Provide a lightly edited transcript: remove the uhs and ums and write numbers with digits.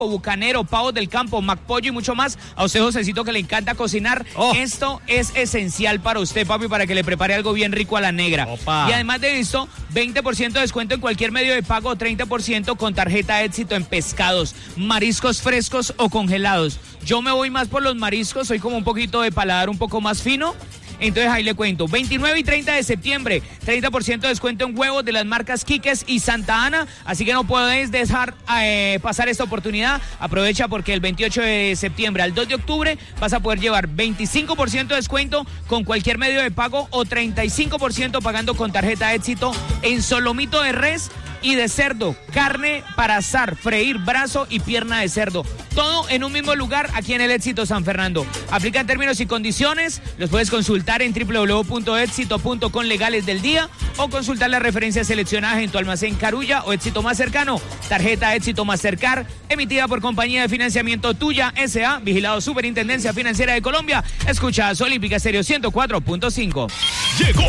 bucanero, pavos del campo, McPollo y mucho más. A usted, Josecito, que le encanta cocinar, esto es esencial para usted, papi, para que le prepare algo bien rico a la negra. Opa. Y además de esto, 20% de descuento en cualquier medio de pago, 30% con tarjeta Éxito en pescados, mariscos frescos o congelados. Yo me voy más por los mariscos, soy como un poquito de paladar un poco más fino. Entonces ahí le cuento, 29 y 30 de septiembre, 30% de descuento en huevos de las marcas Quiques y Santa Ana, así que no podéis dejar pasar esta oportunidad. Aprovecha porque el 28 de septiembre al 2 de octubre vas a poder llevar 25% de descuento con cualquier medio de pago o 35% pagando con tarjeta Éxito en solomito de res y de cerdo, carne para asar, freír, brazo y pierna de cerdo. Todo en un mismo lugar aquí en el Éxito San Fernando. Aplican términos y condiciones, los puedes consultar en www.éxito.com legales del día o consultar las referencias seleccionadas en tu almacén Carulla o Éxito más cercano. Tarjeta Éxito Mastercard, emitida por Compañía de Financiamiento Tuya S.A., vigilado Superintendencia Financiera de Colombia. Escucha Olímpica Estéreo 104.5. Llegó